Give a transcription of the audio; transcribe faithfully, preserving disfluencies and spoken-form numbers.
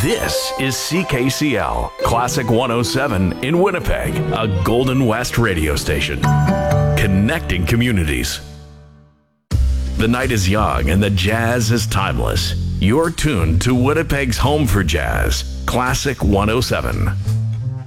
This is C K C L, Classic one oh seven in Winnipeg, a Golden West radio station. Connecting communities. The night is young and the jazz is timeless. You're tuned to Winnipeg's home for jazz, Classic one oh seven.